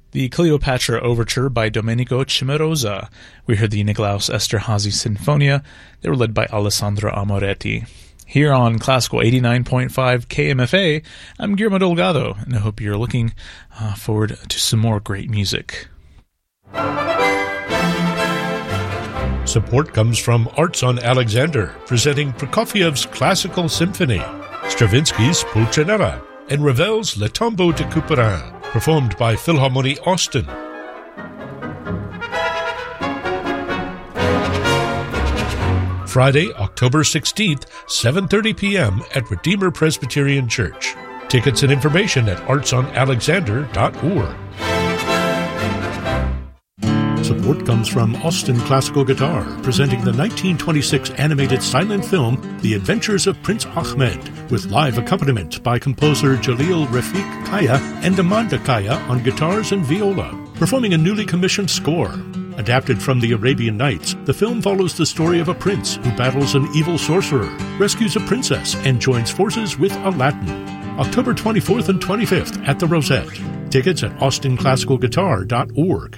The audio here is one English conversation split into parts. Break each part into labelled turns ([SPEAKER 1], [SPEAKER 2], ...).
[SPEAKER 1] The Cleopatra Overture by Domenico Cimarosa. We heard the Nicolaus Esterhazy Sinfonia. They were led by Alessandro Amoretti. Here on Classical 89.5 KMFA, I'm Guillermo Delgado, and I hope you're looking forward to some more great music.
[SPEAKER 2] Support comes from Arts on Alexander, presenting Prokofiev's Classical Symphony, Stravinsky's Pulcinella, and Ravel's Le Tombeau de Couperin, performed by Philharmonie Austin. Friday, October 16th, 7:30 p.m. at Redeemer Presbyterian Church. Tickets and information at artsonalexander.org. Support comes from Austin Classical Guitar, presenting the 1926 animated silent film The Adventures of Prince Ahmed, with live accompaniment by composer Jalil Rafik Kaya and Amanda Kaya on guitars and viola, performing a newly commissioned score. Adapted from the Arabian Nights, the film follows the story of a prince who battles an evil sorcerer, rescues a princess, and joins forces with Aladdin. October 24th and 25th at the Rosette. Tickets at austinclassicalguitar.org.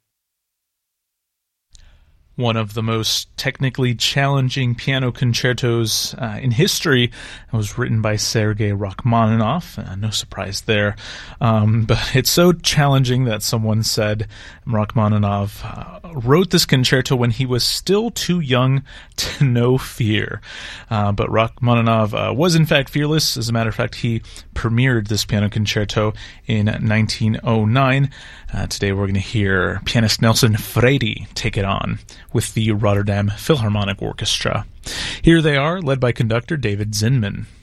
[SPEAKER 1] One of the most technically challenging piano concertos in history. It was written by Sergei Rachmaninoff. No surprise there. But it's so challenging that someone said Rachmaninoff wrote this concerto when he was still too young to know fear. But Rachmaninoff was in fact fearless. As a matter of fact, he premiered this piano concerto in 1909. Today we're going to hear pianist Nelson Freire take it on with the Rotterdam Philharmonic Orchestra. Here they are, led by conductor David Zinman.